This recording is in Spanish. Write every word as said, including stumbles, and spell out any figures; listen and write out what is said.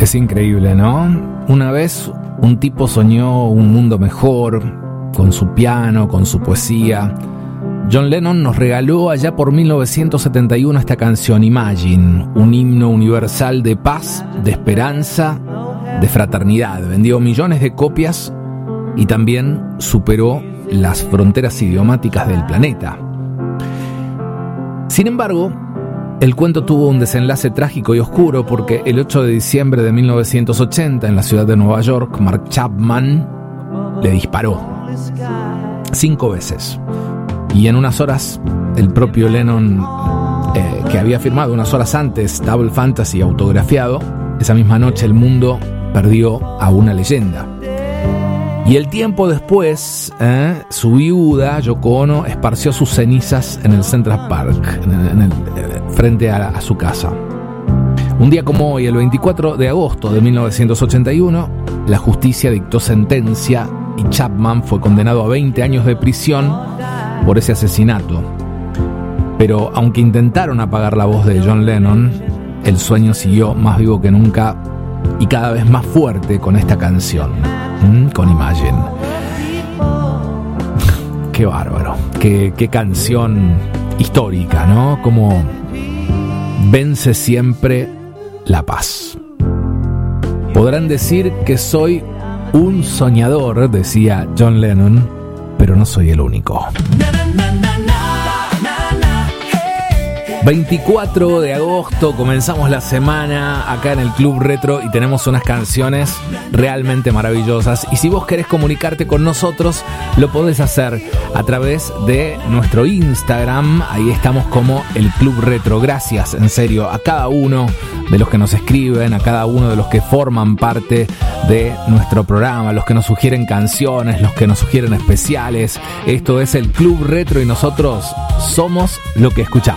Es increíble, ¿no? Una vez un tipo soñó un mundo mejor, con su piano, con su poesía. John Lennon nos regaló allá por mil novecientos setenta y uno esta canción, Imagine, un himno universal de paz, de esperanza, de fraternidad. Vendió millones de copias y también superó las fronteras idiomáticas del planeta. Sin embargo, el cuento tuvo un desenlace trágico y oscuro porque el ocho de diciembre de mil novecientos ochenta, en la ciudad de Nueva York, Mark Chapman le disparó cinco veces. Y en unas horas, el propio Lennon, eh, que había firmado unas horas antes Double Fantasy autografiado, esa misma noche el mundo perdió a una leyenda. Y el tiempo después, eh, su viuda, Yoko Ono, esparció sus cenizas en el Central Park, en el, en el, eh, frente a, a su casa. Un día como hoy, el veinticuatro de agosto de mil novecientos ochenta y uno, la justicia dictó sentencia y Chapman fue condenado a veinte años de prisión por ese asesinato. Pero aunque intentaron apagar la voz de John Lennon, el sueño siguió más vivo que nunca y cada vez más fuerte con esta canción, ¿Mm? con Imagine. Qué bárbaro, qué, qué canción histórica, ¿no? Como vence siempre la paz. Podrán decir que soy un soñador, decía John Lennon, pero no soy el único. veinticuatro de agosto, comenzamos la semana acá en el Club Retro y tenemos unas canciones realmente maravillosas. Y si vos querés comunicarte con nosotros, lo podés hacer a través de nuestro Instagram. Ahí estamos como el Club Retro. Gracias, en serio, a cada uno de los que nos escriben, a cada uno de los que forman parte de nuestro programa, los que nos sugieren canciones, los que nos sugieren especiales. Esto es el Club Retro y nosotros somos lo que escuchamos.